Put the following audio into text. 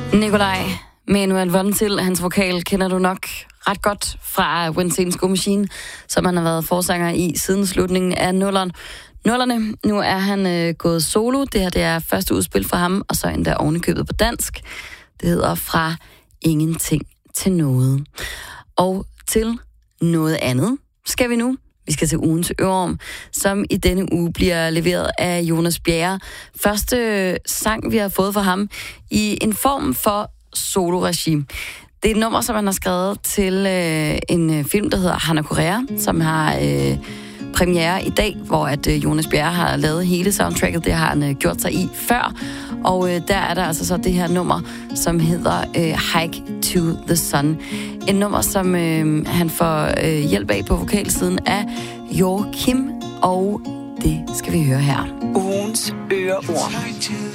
Nikolaj Manuel Vontil, hans vokal kender du nok ret godt fra When Saints Go Machine, som han har været forsanger i siden slutningen af nullerne. Nu er han gået solo. Det her det er første udspil for ham, og så endda ovenikøbet på dansk. Det hedder Fra ingenting til noget. Og til noget andet skal vi nu. Vi skal til ugens Ørum, som i denne uge bliver leveret af Jonas Bjerre. Første sang, vi har fået fra ham i en form for solo-regi. Det er et nummer, som han har skrevet til en film, der hedder Hanna Korea, som har premiere i dag, hvor at Jonas Bjerre har lavet hele soundtracket. Det har han gjort sig i før. Og der er der altså så det her nummer, som hedder Hike to the Sun. En nummer, som han får hjælp af på vokalsiden af Joachim, og det skal vi høre her. Ugens Øreord.